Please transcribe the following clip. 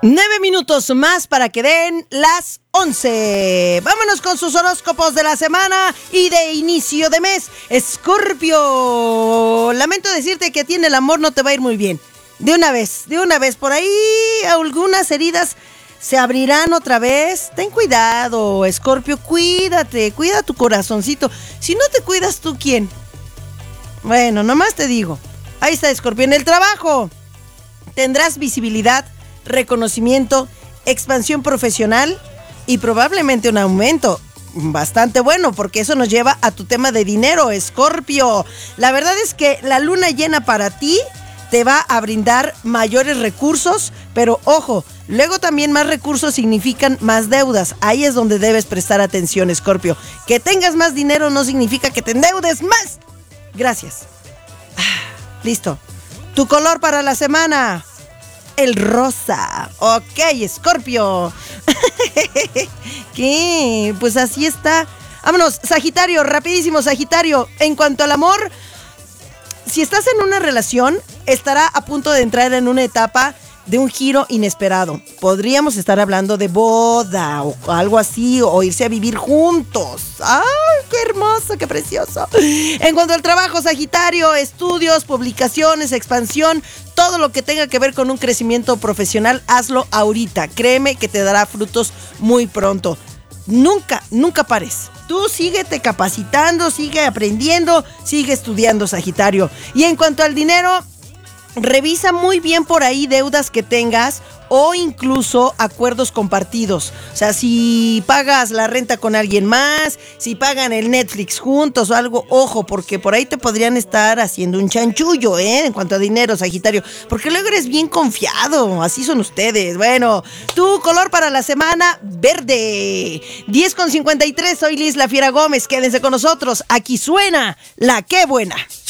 9 minutos más para que den las 11. Vámonos con sus horóscopos de la semana y de inicio de mes. Escorpio, lamento decirte que a ti en el amor no te va a ir muy bien. De una vez, por ahí algunas heridas se abrirán otra vez. Ten cuidado, Escorpio, cuídate, cuida tu corazoncito. Si no te cuidas, ¿tú quién? Bueno, nomás te digo. Ahí está, Escorpio. En el trabajo tendrás visibilidad, reconocimiento, expansión profesional y probablemente un aumento bastante bueno, porque eso nos lleva a tu tema de dinero, Escorpio. La verdad es que la luna llena para ti te va a brindar mayores recursos, pero ojo, luego también más recursos significan más deudas. Ahí es donde debes prestar atención, Escorpio. Que tengas más dinero no significa que te endeudes más. Gracias. Listo. Tu color para la semana: el rosa. Ok, Escorpio. ¿Qué? Pues así está. Vámonos, Sagitario, rapidísimo, Sagitario. En cuanto al amor, si estás en una relación, estará a punto de entrar en una etapa de un giro inesperado. Podríamos estar hablando de boda o algo así, o irse a vivir juntos. ¡Ay, qué hermoso, qué precioso! En cuanto al trabajo, Sagitario, estudios, publicaciones, expansión, todo lo que tenga que ver con un crecimiento profesional, hazlo ahorita. Créeme que te dará frutos muy pronto. Nunca pares. Tú síguete capacitando, sigue aprendiendo, sigue estudiando, Sagitario. Y en cuanto al dinero, revisa muy bien por ahí deudas que tengas o incluso acuerdos compartidos. O sea, si pagas la renta con alguien más, si pagan el Netflix juntos o algo, ojo, porque por ahí te podrían estar haciendo un chanchullo, en cuanto a dinero, Sagitario. Porque luego eres bien confiado, así son ustedes. Bueno, tu color para la semana: verde. 10:53, soy Liz La Fiera Gómez. Quédense con nosotros, aquí suena La Qué Buena.